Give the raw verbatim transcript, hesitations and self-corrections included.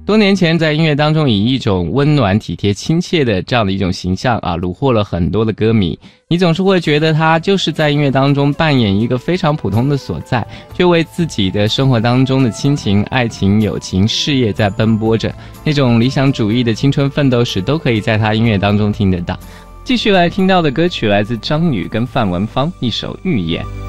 多年前在音乐当中以一种温暖体贴亲切的这样的一种形象啊，虏获了很多的歌迷。你总是会觉得他就是在音乐当中扮演一个非常普通的所在，却为自己的生活当中的亲情、爱情、友情、事业在奔波着，那种理想主义的青春奋斗史都可以在他音乐当中听得到。继续来听到的歌曲来自张宇跟范文芳，一首《预言》。